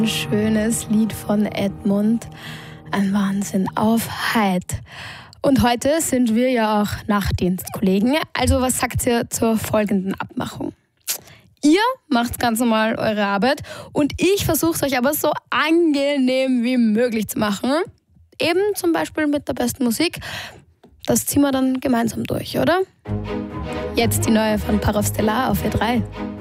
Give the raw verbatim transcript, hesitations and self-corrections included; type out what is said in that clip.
Ein schönes Lied von Edmund. Ein Wahnsinn auf Heid. Und heute sind wir ja auch Nachtdienstkollegen. Also was sagt ihr zur folgenden Abmachung? Ihr macht ganz normal eure Arbeit und ich versuche es euch aber so angenehm wie möglich zu machen. Eben zum Beispiel mit der besten Musik. Das ziehen wir dann gemeinsam durch, oder? Jetzt die neue von Parastellar auf V drei.